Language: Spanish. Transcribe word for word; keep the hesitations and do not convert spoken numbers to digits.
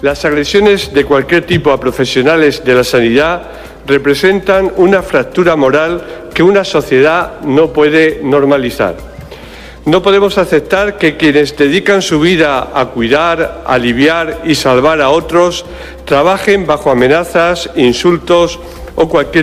Las agresiones de cualquier tipo a profesionales de la sanidad representan una fractura moral que una sociedad no puede normalizar. No podemos aceptar que quienes dedican su vida a cuidar, aliviar y salvar a otros trabajen bajo amenazas, insultos o cualquier